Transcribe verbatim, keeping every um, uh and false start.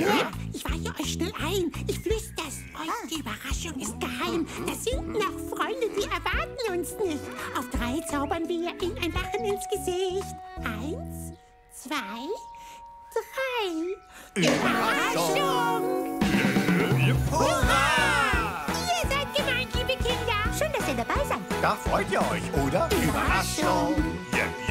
Ja, ich weihe euch schnell ein. Ich flüster's euch. Die Überraschung ist geheim. Da sind noch Freunde, die erwarten uns nicht. Auf drei zaubern wir ihnen ein Lachen ins Gesicht. Eins, zwei, drei. Überraschung! Hurra! Ihr seid gemeint, liebe Kinder. Schön, dass ihr dabei seid. Da freut ihr euch, oder? Überraschung. Ja, ja.